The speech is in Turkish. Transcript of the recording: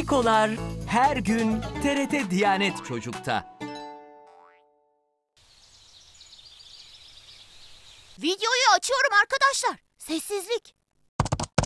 Nikolar her gün TRT Diyanet Çocuk'ta. Videoyu açıyorum arkadaşlar. Sessizlik.